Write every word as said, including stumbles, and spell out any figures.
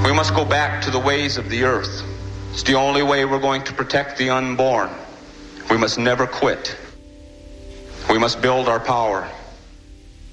We must go back to the ways of the earth. It's the only way we're going to protect the unborn. We must never quit. We must build our power.